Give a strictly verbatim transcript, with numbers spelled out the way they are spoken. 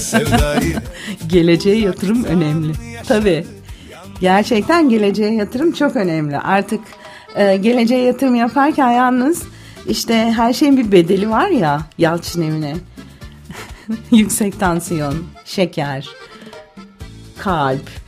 Geleceğe yatırım önemli. Tabii. Gerçekten geleceğe yatırım çok önemli. Artık e, geleceğe yatırım yaparken yalnız işte her şeyin bir bedeli var ya Yalçın Emine. Yüksek tansiyon, şeker, kalp,